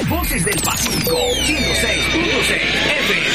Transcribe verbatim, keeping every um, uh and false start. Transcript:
Voces del Pacífico, ciento seis punto seis F M.